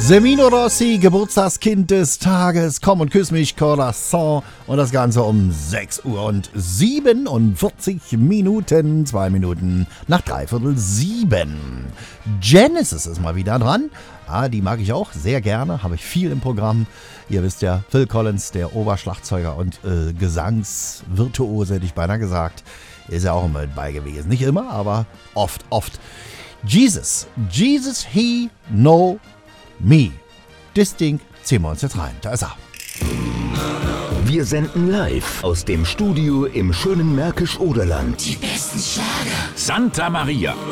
Semino Rossi, Geburtstagskind des Tages, komm und küss mich, Corazon. Und das Ganze um 6 Uhr und 47 Minuten, 2 Minuten nach 6:45. Genesis ist mal wieder dran. Die mag ich auch sehr gerne, habe ich viel im Programm. Ihr wisst ja, Phil Collins, der Oberschlagzeuger und Gesangsvirtuose, hätte ich beinahe gesagt, ist ja auch immer dabei gewesen. Nicht immer, aber oft. Jesus, he know me. Das Ding ziehen wir uns jetzt rein. Da ist er. Wir senden live aus dem Studio im schönen Märkisch-Oderland. Die besten Schlager. Santa Maria.